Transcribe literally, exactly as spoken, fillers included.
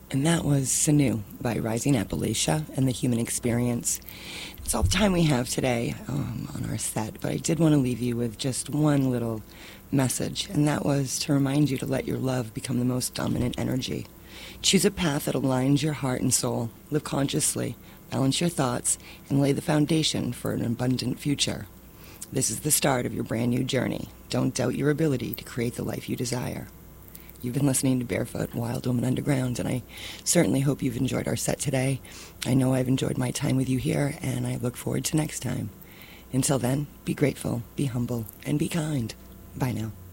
And that was Sanu by Rising Appalachia and the Human Experience. That's all the time we have today um, on our set, but I did want to leave you with just one little message, and that was to remind you to let your love become the most dominant energy. Choose a path that aligns your heart and soul. Live consciously, balance your thoughts, and lay the foundation for an abundant future. This is the start of your brand new journey. Don't doubt your ability to create the life you desire. You've been listening to Barefoot, Wild Woman Underground, and I certainly hope you've enjoyed our set today. I know I've enjoyed my time with you here, and I look forward to next time. Until then, be grateful, be humble, and be kind. Bye now.